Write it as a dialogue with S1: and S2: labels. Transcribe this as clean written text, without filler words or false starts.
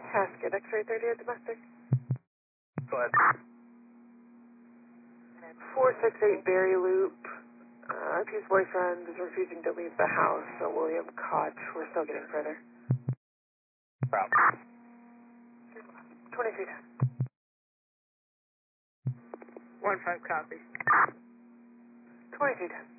S1: Casket, X-ray 38 domestic.
S2: Go ahead.
S1: 468 Berry Loop. RP's boyfriend is refusing to leave the house, so William Koch. We're still getting further.
S2: Route.
S1: 2310.
S3: 1-5 copy.
S1: 2310.